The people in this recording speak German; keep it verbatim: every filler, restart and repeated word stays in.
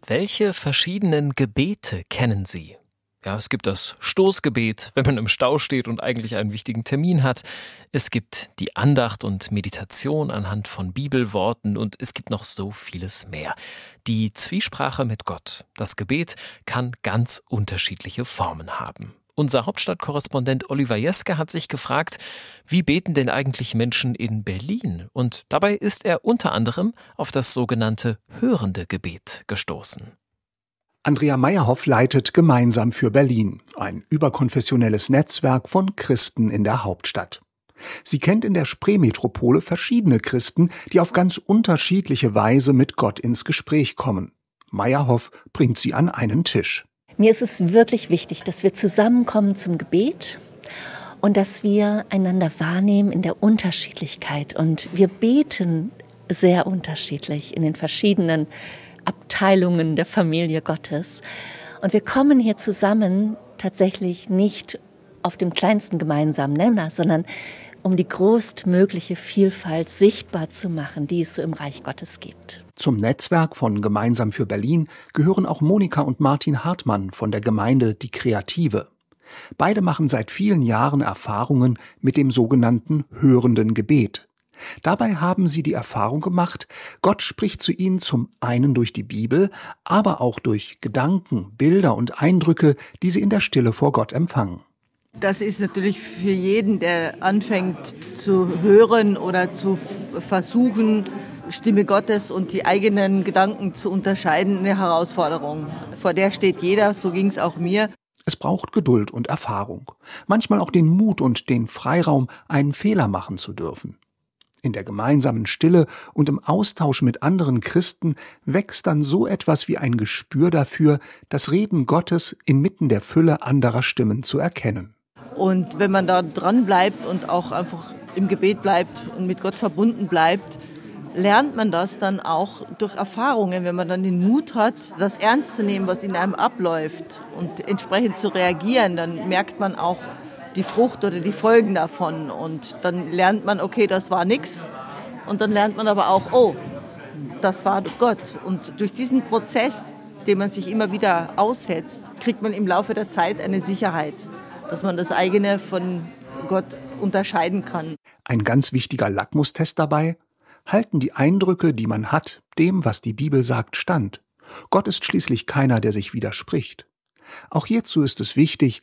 Welche verschiedenen Gebete kennen Sie? Ja, es gibt das Stoßgebet, wenn man im Stau steht und eigentlich einen wichtigen Termin hat. Es gibt die Andacht und Meditation anhand von Bibelworten und es gibt noch so vieles mehr. Die Zwiesprache mit Gott, das Gebet, kann ganz unterschiedliche Formen haben. Unser Hauptstadtkorrespondent Oliver Jeske hat sich gefragt, wie beten denn eigentlich Menschen in Berlin? Und dabei ist er unter anderem auf das sogenannte hörende Gebet gestoßen. Andrea Meyerhoff leitet Gemeinsam für Berlin, ein überkonfessionelles Netzwerk von Christen in der Hauptstadt. Sie kennt in der Spreemetropole verschiedene Christen, die auf ganz unterschiedliche Weise mit Gott ins Gespräch kommen. Meyerhoff bringt sie an einen Tisch. Mir ist es wirklich wichtig, dass wir zusammenkommen zum Gebet und dass wir einander wahrnehmen in der Unterschiedlichkeit. Und wir beten sehr unterschiedlich in den verschiedenen Abteilungen der Familie Gottes. Und wir kommen hier zusammen tatsächlich nicht auf dem kleinsten gemeinsamen Nenner, sondern um die größtmögliche Vielfalt sichtbar zu machen, die es so im Reich Gottes gibt. Zum Netzwerk von Gemeinsam für Berlin gehören auch Monika und Martin Hartmann von der Gemeinde Die Kreative. Beide machen seit vielen Jahren Erfahrungen mit dem sogenannten hörenden Gebet. Dabei haben sie die Erfahrung gemacht, Gott spricht zu ihnen zum einen durch die Bibel, aber auch durch Gedanken, Bilder und Eindrücke, die sie in der Stille vor Gott empfangen. Das ist natürlich für jeden, der anfängt zu hören oder zu versuchen, Stimme Gottes und die eigenen Gedanken zu unterscheiden, eine Herausforderung. Vor der steht jeder, so ging es auch mir. Es braucht Geduld und Erfahrung, manchmal auch den Mut und den Freiraum, einen Fehler machen zu dürfen. In der gemeinsamen Stille und im Austausch mit anderen Christen wächst dann so etwas wie ein Gespür dafür, das Reden Gottes inmitten der Fülle anderer Stimmen zu erkennen. Und wenn man da dran bleibt und auch einfach im Gebet bleibt und mit Gott verbunden bleibt, lernt man das dann auch durch Erfahrungen, wenn man dann den Mut hat, das ernst zu nehmen, was in einem abläuft und entsprechend zu reagieren, dann merkt man auch die Frucht oder die Folgen davon und dann lernt man, okay, das war nix und dann lernt man aber auch, oh, das war Gott und durch diesen Prozess, den man sich immer wieder aussetzt, kriegt man im Laufe der Zeit eine Sicherheit, dass man das eigene von Gott unterscheiden kann. Ein ganz wichtiger Lackmustest dabei: Halten die Eindrücke, die man hat, dem, was die Bibel sagt, stand? Gott ist schließlich keiner, der sich widerspricht. Auch hierzu ist es wichtig,